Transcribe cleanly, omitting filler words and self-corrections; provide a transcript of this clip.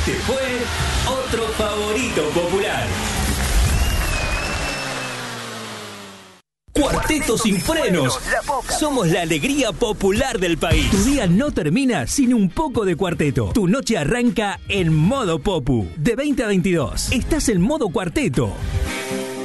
Este fue otro favorito popular. Cuarteto sin frenos. Somos la alegría popular del país. Tu día no termina sin un poco de cuarteto. Tu noche arranca en modo popu. De 20 a 22. Estás en modo cuarteto.